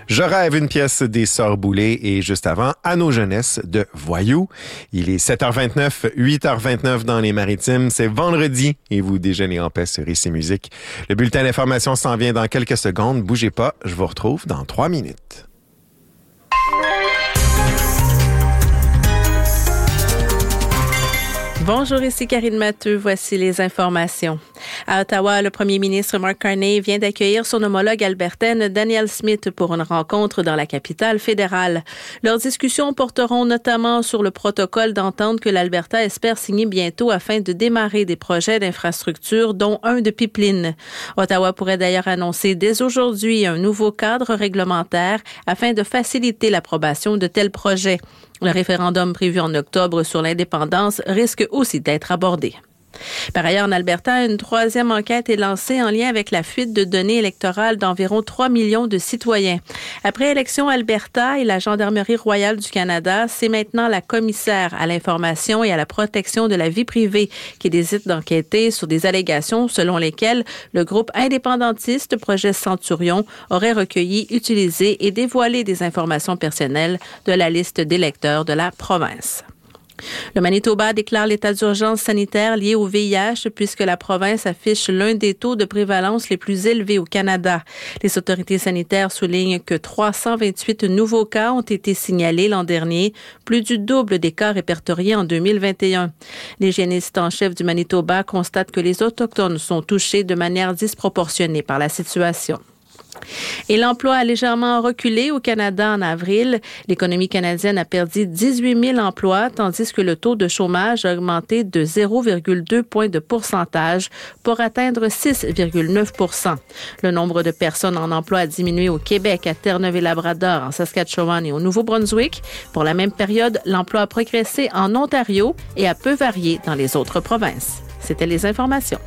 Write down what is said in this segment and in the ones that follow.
Je rêve, une pièce des Sœurs Boulay et juste avant, À nos jeunesses de Voyous. Il est 7h29, 8h29 dans les Maritimes. C'est vendredi et vous déjeunez en paix sur Ici Musique. Le bulletin d'information s'en vient dans quelques secondes. Bougez pas, je vous retrouve dans 3 minutes. Bonjour, ici Karine Matteux. Voici les informations. À Ottawa, le premier ministre Mark Carney vient d'accueillir son homologue albertaine Danielle Smith pour une rencontre dans la capitale fédérale. Leurs discussions porteront notamment sur le protocole d'entente que l'Alberta espère signer bientôt afin de démarrer des projets d'infrastructure, dont un de pipeline. Ottawa pourrait d'ailleurs annoncer dès aujourd'hui un nouveau cadre réglementaire afin de faciliter l'approbation de tels projets. Le référendum prévu en octobre sur l'indépendance risque aussi d'être abordé. Par ailleurs, en Alberta, une troisième enquête est lancée en lien avec la fuite de données électorales d'environ 3 millions de citoyens. Après Élections Alberta et la Gendarmerie royale du Canada, c'est maintenant la commissaire à l'information et à la protection de la vie privée qui décide d'enquêter sur des allégations selon lesquelles le groupe indépendantiste Projet Centurion aurait recueilli, utilisé et dévoilé des informations personnelles de la liste d'électeurs de la province. Le Manitoba déclare l'état d'urgence sanitaire lié au VIH puisque la province affiche l'un des taux de prévalence les plus élevés au Canada. Les autorités sanitaires soulignent que 328 nouveaux cas ont été signalés l'an dernier, plus du double des cas répertoriés en 2021. L'hygiéniste en chef du Manitoba constate que les Autochtones sont touchés de manière disproportionnée par la situation. Et l'emploi a légèrement reculé au Canada en avril. L'économie canadienne a perdu 18 000 emplois, tandis que le taux de chômage a augmenté de 0,2 points de pourcentage pour atteindre 6,9 %. Le nombre de personnes en emploi a diminué au Québec, à Terre-Neuve-et-Labrador, en Saskatchewan et au Nouveau-Brunswick. Pour la même période, l'emploi a progressé en Ontario et a peu varié dans les autres provinces. C'était les informations.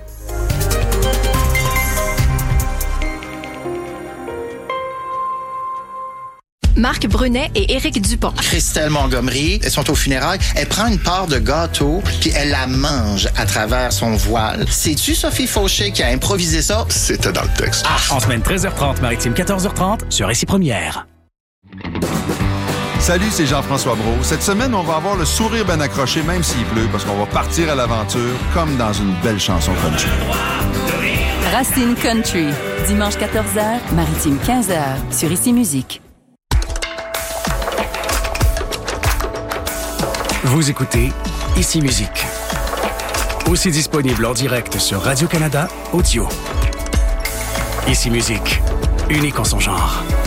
Marc Brunet et Éric Dupont. Christelle Montgomery, elles sont aux funérailles. Elle prend une part de gâteau, puis elle la mange à travers son voile. C'est-tu Sophie Fauché qui a improvisé ça? C'était dans le texte. En semaine 13h30, Maritime 14h30, sur Ici Première. Salut, c'est Jean-François Brault. Cette semaine, on va avoir le sourire bien accroché, même s'il pleut, parce qu'on va partir à l'aventure comme dans une belle chanson country. Racine Country, dimanche 14h, Maritime 15h, sur Ici Musique. Vous écoutez Ici Musique. Aussi disponible en direct sur Radio-Canada Audio. Ici Musique, unique en son genre.